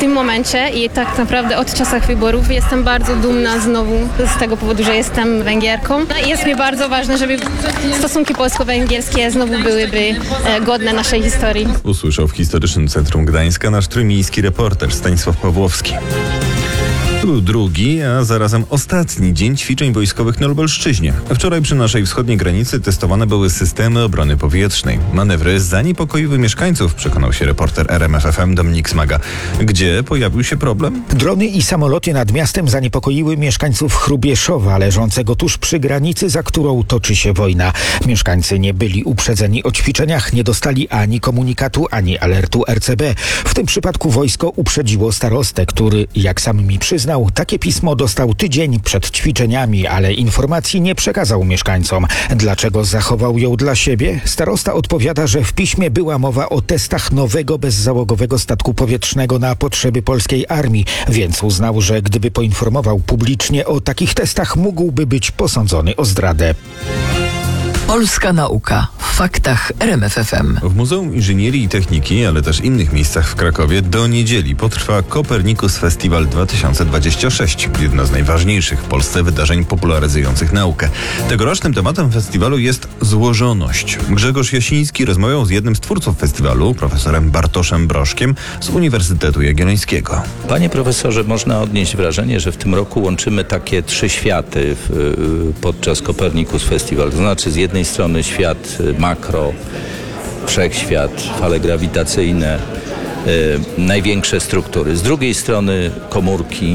tym momencie i tak naprawdę od czasach wyborów jestem bardzo dumna znowu z tego powodu, że jestem Węgierką. No i jest mi bardzo ważne, żeby stosunki polsko-węgierskie znowu byłyby godne naszej historii. Usłyszał w Historycznym Centrum Gdańska nasz trójmiejski reporter Stanisław Pawłowski. To był drugi, a zarazem ostatni dzień ćwiczeń wojskowych na Lubelszczyźnie. Wczoraj przy naszej wschodniej granicy testowane były systemy obrony powietrznej. Manewry zaniepokoiły mieszkańców, przekonał się reporter RMF FM Dominik Smaga. Gdzie pojawił się problem? Drony i samoloty nad miastem zaniepokoiły mieszkańców Hrubieszowa, leżącego tuż przy granicy, za którą toczy się wojna. Mieszkańcy nie byli uprzedzeni o ćwiczeniach, nie dostali ani komunikatu, ani alertu RCB. W tym przypadku wojsko uprzedziło starostę, który, jak sam mi przyznał, takie pismo dostał tydzień przed ćwiczeniami, ale informacji nie przekazał mieszkańcom. Dlaczego zachował ją dla siebie? Starosta odpowiada, że w piśmie była mowa o testach nowego bezzałogowego statku powietrznego na potrzeby polskiej armii, więc uznał, że gdyby poinformował publicznie o takich testach, mógłby być posądzony o zdradę. Polska nauka w faktach RMF FM. W Muzeum Inżynierii i Techniki, ale też innych miejscach w Krakowie do niedzieli potrwa Copernicus Festival 2026. Jedno z najważniejszych w Polsce wydarzeń popularyzujących naukę. Tegorocznym tematem festiwalu jest złożoność. Grzegorz Jasiński rozmawiał z jednym z twórców festiwalu, profesorem Bartoszem Broszkiem z Uniwersytetu Jagiellońskiego. Panie profesorze, można odnieść wrażenie, że w tym roku łączymy takie trzy światy podczas Copernicus Festival. To znaczy z jednej strony świat makro, wszechświat, fale grawitacyjne, największe struktury. Z drugiej strony komórki,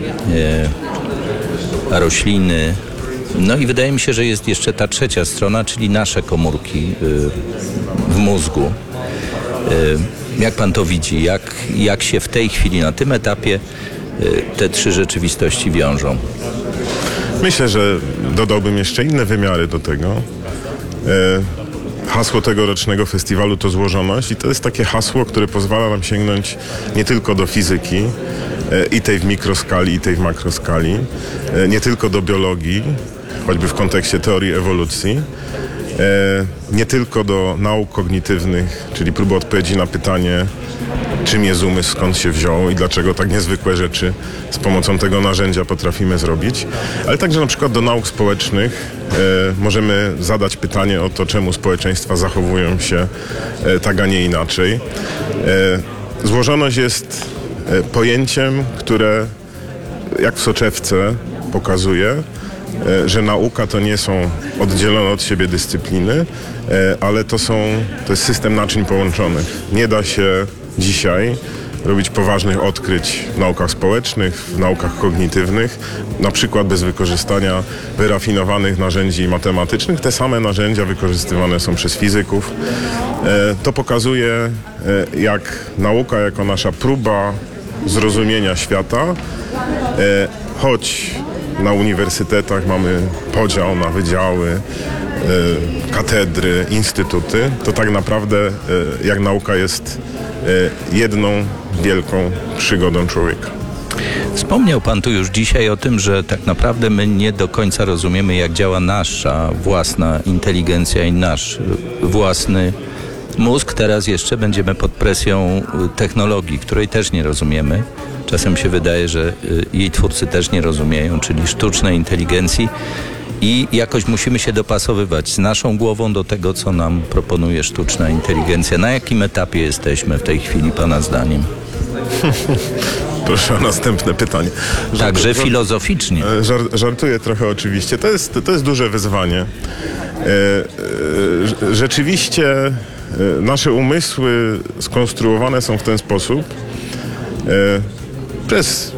rośliny. No i wydaje mi się, że jest jeszcze ta trzecia strona, czyli nasze komórki w mózgu. Jak pan to widzi? Jak się w tej chwili, na tym etapie te trzy rzeczywistości wiążą? Myślę, że dodałbym jeszcze inne wymiary do tego. Hasło tegorocznego festiwalu to złożoność i to jest takie hasło, które pozwala nam sięgnąć nie tylko do fizyki, i tej w mikroskali, i tej w makroskali, nie tylko do biologii, choćby w kontekście teorii ewolucji, nie tylko do nauk kognitywnych, czyli próby odpowiedzi na pytanie, czym jest umysł, skąd się wziął i dlaczego tak niezwykłe rzeczy z pomocą tego narzędzia potrafimy zrobić, ale także na przykład do nauk społecznych możemy zadać pytanie o to, czemu społeczeństwa zachowują się tak, a nie inaczej. Złożoność jest pojęciem, które jak w soczewce pokazuje, że nauka to nie są oddzielone od siebie dyscypliny, ale to jest system naczyń połączonych. Nie da się dzisiaj robić poważnych odkryć w naukach społecznych, w naukach kognitywnych, na przykład bez wykorzystania wyrafinowanych narzędzi matematycznych. Te same narzędzia wykorzystywane są przez fizyków. To pokazuje, jak nauka jako nasza próba zrozumienia świata, choć na uniwersytetach mamy podział na wydziały, katedry, instytuty, to tak naprawdę jak nauka jest jedną wielką przygodą człowieka. Wspomniał pan tu już dzisiaj o tym, że tak naprawdę my nie do końca rozumiemy, jak działa nasza własna inteligencja i nasz własny mózg. Teraz jeszcze będziemy pod presją technologii, której też nie rozumiemy. Czasem się wydaje, że jej twórcy też nie rozumieją, czyli sztucznej inteligencji. I jakoś musimy się dopasowywać z naszą głową do tego, co nam proponuje sztuczna inteligencja. Na jakim etapie jesteśmy w tej chwili, pana zdaniem? Proszę o następne pytanie. Także filozoficznie. Żartuję trochę oczywiście. To jest duże wyzwanie. Rzeczywiście nasze umysły skonstruowane są w ten sposób przez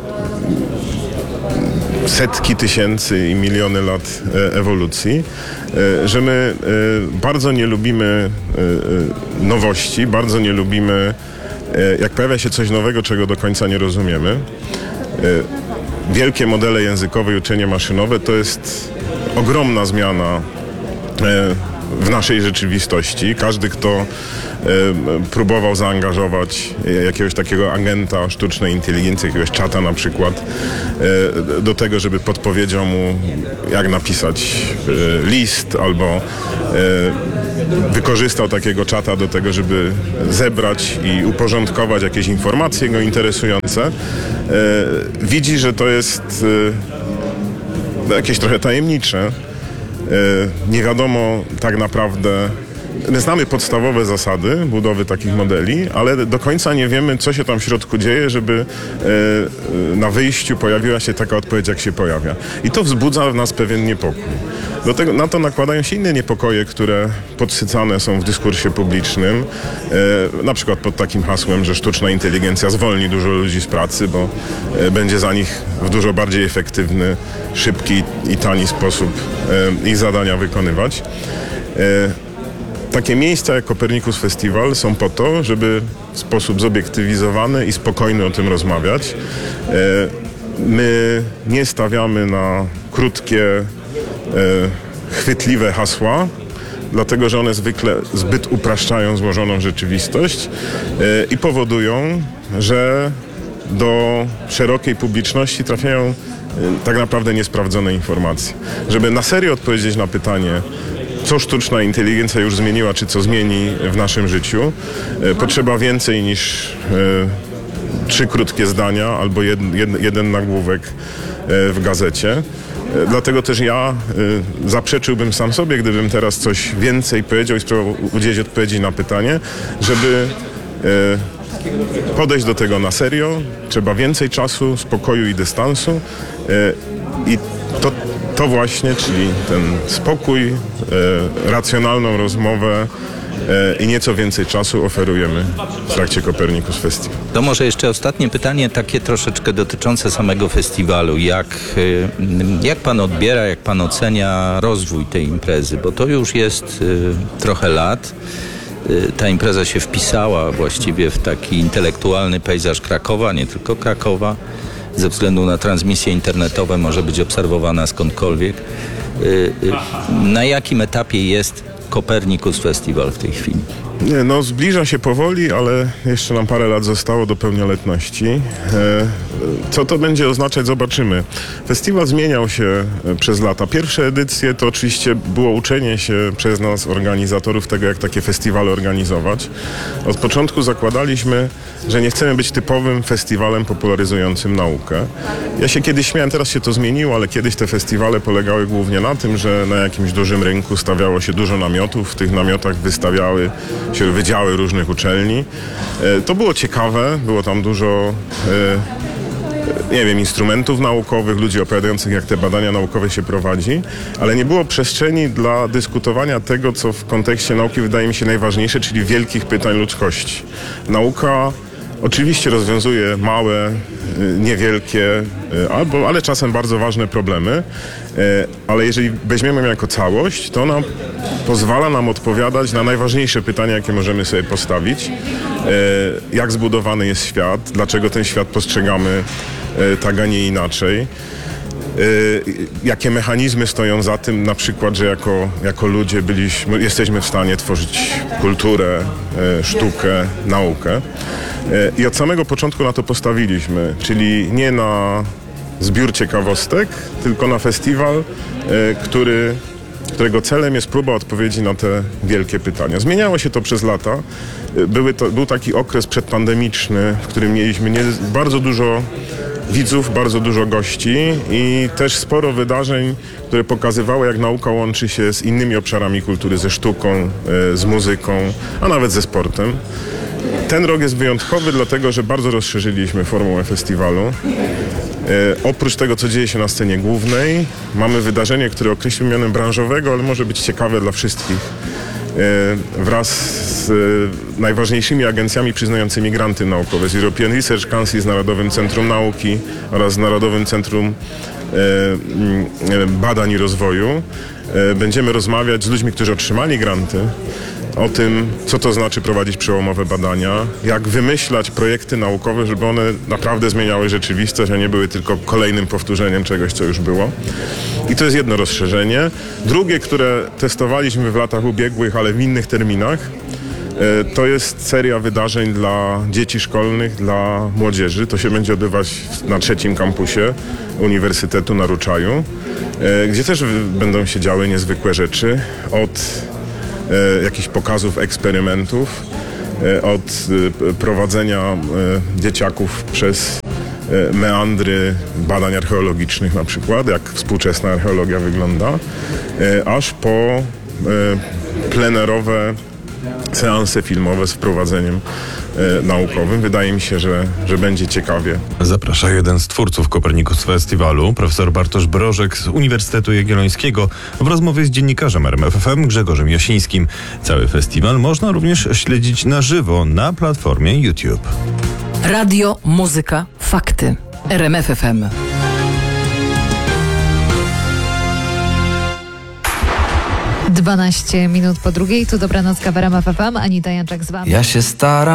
setki tysięcy i miliony lat ewolucji, że my bardzo nie lubimy nowości, bardzo nie lubimy, jak pojawia się coś nowego, czego do końca nie rozumiemy. Wielkie modele językowe i uczenie maszynowe to jest ogromna zmiana w naszej rzeczywistości. Każdy, kto próbował zaangażować jakiegoś takiego agenta sztucznej inteligencji, jakiegoś czata na przykład, do tego, żeby podpowiedział mu, jak napisać list, albo wykorzystał takiego czata do tego, żeby zebrać i uporządkować jakieś informacje go interesujące, widzi, że to jest jakieś trochę tajemnicze. Nie wiadomo tak naprawdę. My znamy podstawowe zasady budowy takich modeli, ale do końca nie wiemy, co się tam w środku dzieje, żeby na wyjściu pojawiła się taka odpowiedź, jak się pojawia. I to wzbudza w nas pewien niepokój. Na to nakładają się inne niepokoje, które podsycane są w dyskursie publicznym, na przykład pod takim hasłem, że sztuczna inteligencja zwolni dużo ludzi z pracy, bo będzie za nich w dużo bardziej efektywny, szybki i tani sposób ich zadania wykonywać. Takie miejsca jak Copernicus Festival są po to, żeby w sposób zobiektywizowany i spokojny o tym rozmawiać. My nie stawiamy na krótkie, chwytliwe hasła, dlatego że one zwykle zbyt upraszczają złożoną rzeczywistość i powodują, że do szerokiej publiczności trafiają tak naprawdę niesprawdzone informacje. Żeby na serio odpowiedzieć na pytanie, co sztuczna inteligencja już zmieniła, czy co zmieni w naszym życiu, potrzeba więcej niż 3 krótkie zdania albo jeden nagłówek w gazecie. Dlatego też ja zaprzeczyłbym sam sobie, gdybym teraz coś więcej powiedział i spróbował udzielić odpowiedzi na pytanie, żeby podejść do tego na serio. Trzeba więcej czasu, spokoju i dystansu i to właśnie, czyli ten spokój, racjonalną rozmowę i nieco więcej czasu oferujemy w trakcie Copernicus Festival. To może jeszcze ostatnie pytanie, takie troszeczkę dotyczące samego festiwalu. Jak pan odbiera, jak pan ocenia rozwój tej imprezy? Bo to już jest trochę lat. Ta impreza się wpisała właściwie w taki intelektualny pejzaż Krakowa, nie tylko Krakowa. Ze względu na transmisje internetowe może być obserwowana skądkolwiek. Na jakim etapie jest Copernicus Festival w tej chwili? Zbliża się powoli, ale jeszcze nam parę lat zostało do pełnioletności. Co to będzie oznaczać, zobaczymy. Festiwal zmieniał się przez lata. Pierwsze edycje to oczywiście było uczenie się przez nas, organizatorów, tego, jak takie festiwale organizować. Od początku zakładaliśmy, że nie chcemy być typowym festiwalem popularyzującym naukę. Ja się kiedyś śmiałem, teraz się to zmieniło, ale kiedyś te festiwale polegały głównie na tym, że na jakimś dużym rynku stawiało się dużo namiotów. W tych namiotach wystawiały się wydziały różnych uczelni. To było ciekawe, było tam dużo instrumentów naukowych, ludzi opowiadających, jak te badania naukowe się prowadzi, ale nie było przestrzeni dla dyskutowania tego, co w kontekście nauki wydaje mi się najważniejsze, czyli wielkich pytań ludzkości. Nauka oczywiście rozwiązuje małe, niewielkie, ale czasem bardzo ważne problemy, ale jeżeli weźmiemy ją jako całość, to ona pozwala nam odpowiadać na najważniejsze pytania, jakie możemy sobie postawić. Jak zbudowany jest świat, dlaczego ten świat postrzegamy tak, a nie inaczej. Jakie mechanizmy stoją za tym, na przykład, że jako ludzie jesteśmy w stanie tworzyć kulturę, sztukę, naukę. I od samego początku na to postawiliśmy, czyli nie na zbiór ciekawostek, tylko na festiwal, którego celem jest próba odpowiedzi na te wielkie pytania. Zmieniało się to przez lata. Był taki okres przedpandemiczny, w którym mieliśmy bardzo dużo widzów, bardzo dużo gości i też sporo wydarzeń, które pokazywały, jak nauka łączy się z innymi obszarami kultury, ze sztuką, z muzyką, a nawet ze sportem. Ten rok jest wyjątkowy, dlatego że bardzo rozszerzyliśmy formułę festiwalu. Oprócz tego, co dzieje się na scenie głównej, mamy wydarzenie, które określimy mianem branżowego, ale może być ciekawe dla wszystkich. Wraz z najważniejszymi agencjami przyznającymi granty naukowe, z European Research Council, z Narodowym Centrum Nauki oraz z Narodowym Centrum Badań i Rozwoju. Będziemy rozmawiać z ludźmi, którzy otrzymali granty, o tym, co to znaczy prowadzić przełomowe badania, jak wymyślać projekty naukowe, żeby one naprawdę zmieniały rzeczywistość, a nie były tylko kolejnym powtórzeniem czegoś, co już było. I to jest jedno rozszerzenie. Drugie, które testowaliśmy w latach ubiegłych, ale w innych terminach, to jest seria wydarzeń dla dzieci szkolnych, dla młodzieży. To się będzie odbywać na 3. kampusie Uniwersytetu na Ruczaju, gdzie też będą się działy niezwykłe rzeczy. Od jakichś pokazów eksperymentów, od prowadzenia dzieciaków przez meandry badań archeologicznych na przykład, jak współczesna archeologia wygląda, aż po plenerowe seanse filmowe z wprowadzeniem naukowym. Wydaje mi się, że będzie ciekawie. Zaprasza jeden z twórców Copernicus Festiwalu, profesor Bartosz Brożek z Uniwersytetu Jagiellońskiego w rozmowie z dziennikarzem RMF FM Grzegorzem Jasińskim. Cały festiwal można również śledzić na żywo na platformie YouTube. Radio, muzyka, fakty. RMF FM. Dwanaście minut po drugiej, tu dobranoc w RMF FM, Anita Janczak z wami. Ja się staram.